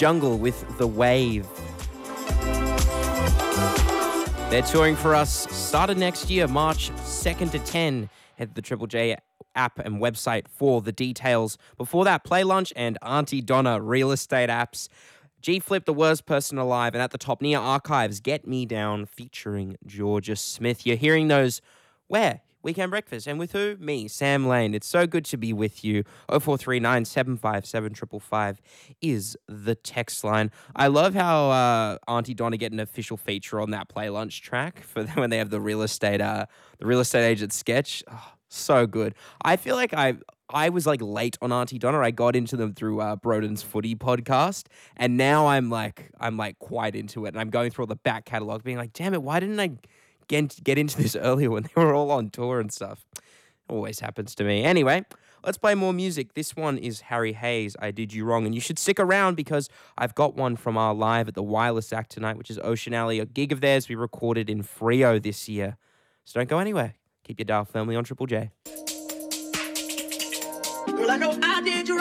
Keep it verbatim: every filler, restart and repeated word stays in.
Jungle with The Wave. They're touring for us started next year, March second to ten. Head to the Triple J app and website for the details. Before that, Play Lunch and Auntie Donna, Real Estate Apps. G-Flip, The Worst Person Alive. And at the top, Nia Archives, Get Me Down, featuring Georgia Smith. You're hearing those where? Weekend Breakfast. And with who? Me, Sam Lane. It's so good to be with you. oh four three nine, seven five seven, five five five is the text line. I love how uh, Auntie Donna get an official feature on that Play Lunch track for when they have the real estate, uh, the real estate agent sketch. Oh, so good. I feel like I I was like late on Auntie Donna. I got into them through uh, Broden's Footy podcast, and now I'm like I'm like quite into it. And I'm going through all the back catalogue, being like, damn it, why didn't I get get into this earlier when they were all on tour and stuff? Always happens to me. Anyway, let's play more music. This one is Harry Hayes, I Did You Wrong. And you should stick around because I've got one from our live at the Wireless Act tonight, which is Ocean Alley, a gig of theirs we recorded in Frio this year. So don't go anywhere. Keep your dial firmly on Triple J. Girl, I know I did you